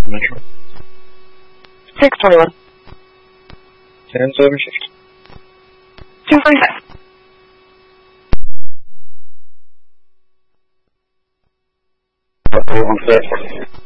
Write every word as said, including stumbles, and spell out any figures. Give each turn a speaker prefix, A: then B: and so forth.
A: Metro.
B: six twenty-one.
A: ten seven shift.
B: two forty-five.
A: Okay, one sec.